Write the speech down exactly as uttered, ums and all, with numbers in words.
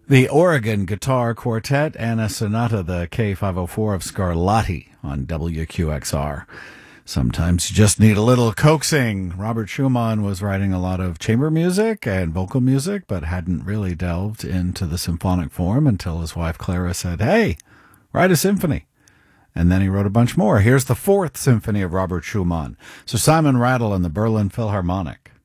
The Oregon Guitar Quartet and a sonata, the K five oh four of Scarlatti on W Q X R. Sometimes you just need a little coaxing. Robert Schumann was writing a lot of chamber music and vocal music, but hadn't really delved into the symphonic form until his wife Clara said, hey, write a symphony. And then he wrote a bunch more. Here's the fourth symphony of Robert Schumann. So Simon Rattle and the Berlin Philharmonic.